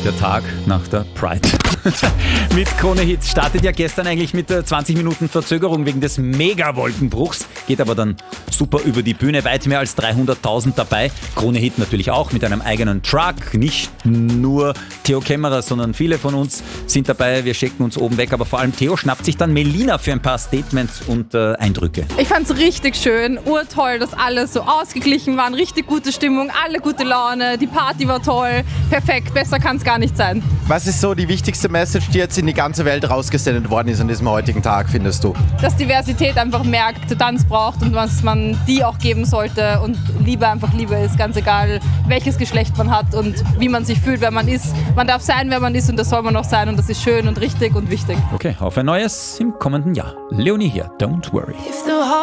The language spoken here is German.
Der Tag nach der Pride. Mit Krone Hits startet ja gestern eigentlich mit 20 Minuten Verzögerung wegen des Mega-Wolkenbruchs. Geht aber dann super über die Bühne. Weit mehr als 300.000 dabei. Krone Hit natürlich auch mit einem eigenen Truck. Nicht nur Theo Kämmerer, sondern viele von uns sind dabei. Wir schicken uns oben weg. Aber vor allem Theo schnappt sich dann Melina für ein paar Statements und Eindrücke. Ich fand es richtig schön, urtoll, dass alles so ausgeglichen war. Richtig gute Stimmung, alle gute Laune. Die Party war toll. Perfekt, besser kann es gar nicht sein. Was ist so die wichtigste Message, die jetzt in die ganze Welt rausgesendet worden ist an diesem heutigen Tag, findest du? Dass Diversität einfach mehr Akzeptanz braucht und was man die auch geben sollte und Liebe einfach Liebe ist, ganz egal welches Geschlecht man hat und wie man sich fühlt, wer man ist. Man darf sein, wer man ist und das soll man auch sein und das ist schön und richtig und wichtig. Okay, auf ein neues im kommenden Jahr. Leonie hier, don't worry.